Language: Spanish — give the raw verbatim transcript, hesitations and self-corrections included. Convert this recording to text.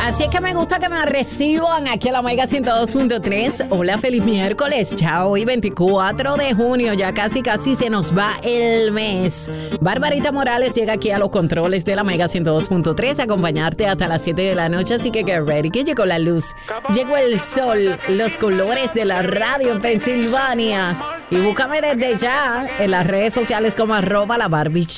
Así es que me gusta que me reciban aquí a la Mega ciento dos punto tres. Hola, feliz miércoles. Ya hoy veinticuatro de junio, ya casi casi se nos va el mes. Barbarita Morales llega aquí a los controles de la Mega ciento dos punto tres a acompañarte hasta las siete de la noche, así que get ready, que llegó la luz, llegó el sol, los colores de la radio en Pensilvania. Y búscame desde ya en las redes sociales como arroba la Barbie